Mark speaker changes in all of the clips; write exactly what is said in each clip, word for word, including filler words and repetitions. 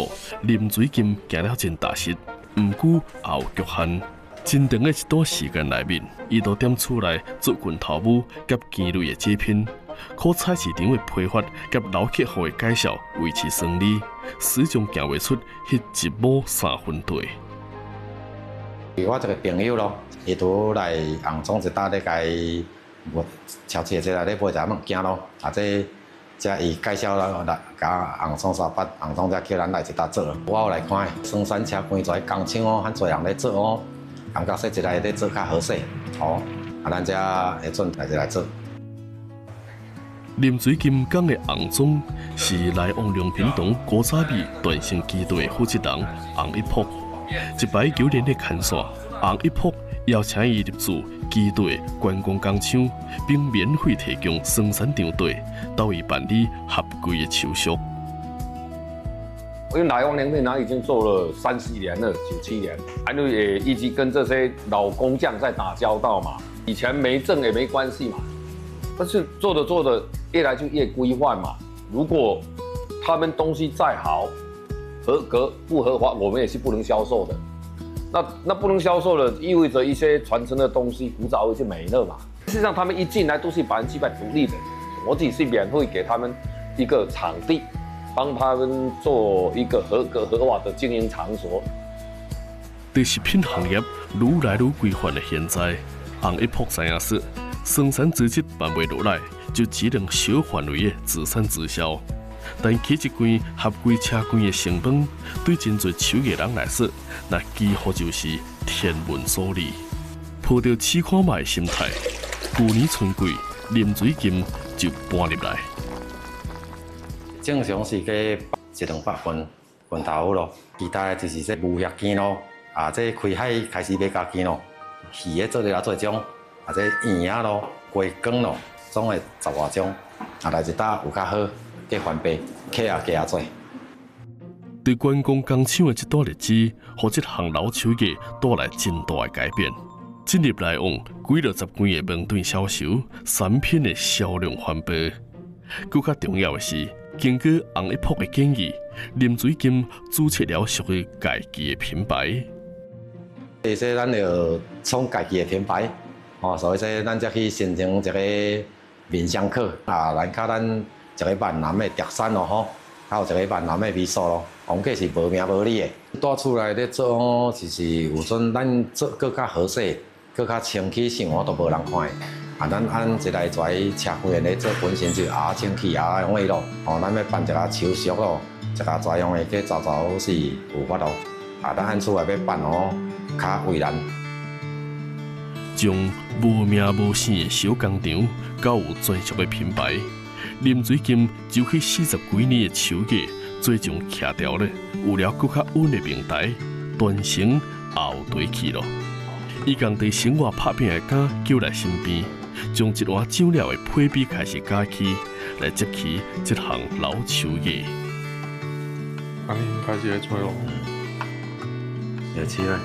Speaker 1: 后，啉水金行了真踏实，毋久也有局限。真长的一段时间内面，伊都踮厝内做拳头舞甲鸡类的制品，靠菜市场的批发甲老客户的介绍维持生意，始终行袂出迄一亩三分地。
Speaker 2: 我一个朋友咯，伊拄来红总一搭咧，甲伊我超市这来咧买一下物件咯，啊这这伊介绍啦，来甲红总三八，红总才叫咱来一搭做。我有来看，生产车关在工厂哦，很侪人咧做哦。感觉说一来咧做较好势，哦，啊，咱遮会准来一来做。
Speaker 1: 啉水金港的洪总是来往良品堂古早味传承基地的负责人洪一朴，一排九年的牵线，洪一朴邀请伊入驻基地观光工厂，并免费提供生产场地，到伊办理合规的手续。
Speaker 3: 因为来往良品堂已经做了三十年了，九七年，还有也一直跟这些老工匠在打交道嘛。以前没证也没关系嘛，但是做着做着，越来就越规范嘛。如果他们东西再好，合格不合法，我们也是不能销售的。那那不能销售的，意味着一些传承的东西古早味就没了嘛。事实上，他们一进来都是百分之百独立的，我只是免费给他们一个场地。帮他们做一个合格合法的经营场所。
Speaker 1: 对食品行业愈来愈规范的现在，洪一朴知影说，生产资质办袂落来，就只能小范围的自产自销。但起一罐合规车罐的成本，对真侪手艺人来说，那几乎就是天文数字。抱着试看卖的心态，去年春季啉水金就搬入来。
Speaker 2: 正常是加一两百份拳头咯，其他就是说无遐件咯，啊，这开海开始买家己咯，鱼的做了做种，啊，这圆啊咯、鸡肝咯，总会十外种，啊，来一搭有较好，计翻倍，客也加侪。
Speaker 1: 对观光工厂的这段日子，和这项老手艺带来真大的改变。进入来往几落十罐的门店销售，产品的销量翻倍。更较重要的是，经过洪一朴的建议，啉水金注册了属于家己的品牌。
Speaker 2: 所以说，咱要创家己的品牌，哦，所以说咱才去申请一个面香课啊，咱靠咱一个闽南的特产咯吼，还有一个闽南的味素咯，王客是无名无利的。带出来咧做哦，就是有阵咱做更较好势，更较清气生活都无人看的。啊，咱按一来跩车会咧做本身就啊清气啊用的咯，哦，咱要办一个手续咯，一个专用的去走走是有法咯。啊，咱按厝内要办哦，较为难。
Speaker 1: 从无名无姓的小工厂到有专属的品牌，啉水金就去四十几年的手艺，最终徛掉了，有了更较稳的平台，传承也有堆起咯。伊共伫生活拍拼的杆叫来身边。将一碗酱料的配比开始加起，来接起这项老手艺。
Speaker 4: 啊，你开始在吹咯？
Speaker 2: 有起来，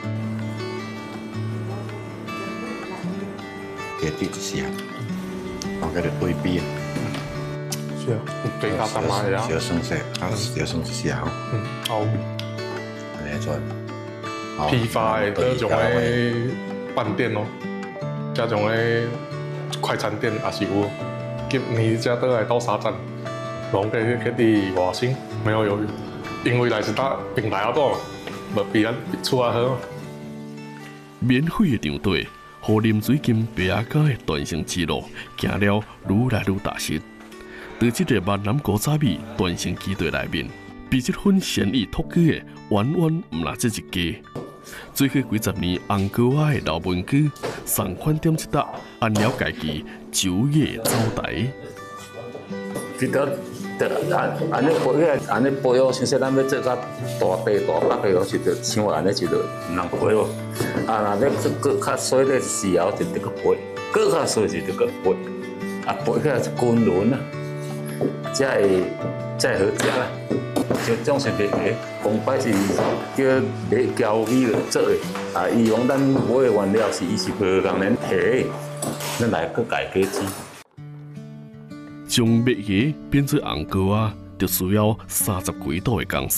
Speaker 2: 给对一下，我给你配比啊。
Speaker 4: 是啊，比较淡嘛的啊。
Speaker 2: 小酸色，啊，小酸一下吼。
Speaker 4: 嗯，好。
Speaker 2: 安尼做。
Speaker 4: 批发的各种的饭店咯。这种的快餐店也是有，今年才倒来到沙站，拢个去伫外省没有犹豫，因为来是打平台啊多，无比咱厝啊好。
Speaker 1: 免费的场地，互啉水金白鸭家的传承之路行了愈来愈踏实。在这个闽南古早味传承基地内面，比这份鲜意托举的远远毋拉这一家。做过几十年红哥仔的老文具，送款点一搭，按了家己酒业招待。
Speaker 5: 记得，按按尼保养，按尼保养，像说咱要做甲大杯大百个，我就着像安尼就着唔通赔哦。啊，若要搁较水咧时候就得个赔，搁较水就得个赔。啊，赔起来是均匀啊，才会才会好食啦。就种是卖个，公摆是叫卖胶米来做的，啊，以往咱买的原料是伊是无共咱提的，咱来搁家加煮。
Speaker 1: 将麦芽变做红膏啊，就需要三十几度的工时。